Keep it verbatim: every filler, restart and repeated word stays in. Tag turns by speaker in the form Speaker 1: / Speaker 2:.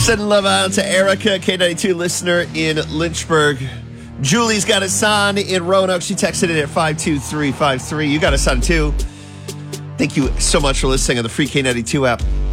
Speaker 1: Sending love out to Erica, K ninety-two listener in Lynchburg. Julie's got a son in Roanoke. She texted in at five two three five three. You got a son too. Thank you so much for listening on the free K ninety-two app.